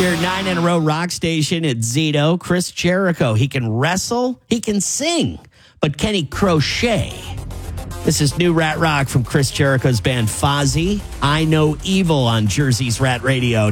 Your 9 in a row rock station at Zito, Chris Jericho. He can wrestle, he can sing, but can he crochet? This is new Rat Rock from Chris Jericho's band Fozzy. I Know Evil on Jersey's Rat Radio.